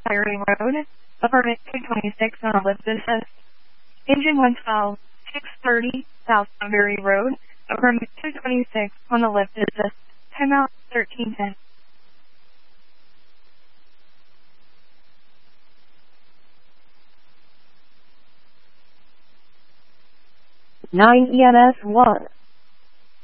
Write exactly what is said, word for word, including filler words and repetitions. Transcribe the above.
Firing Road, apartment two twenty-six on a lift assist. Engine one twelve, six thirty, South Sunbury Road, apartment two twenty-six on a lift assist. Timeout thirteen ten. nine E M S one.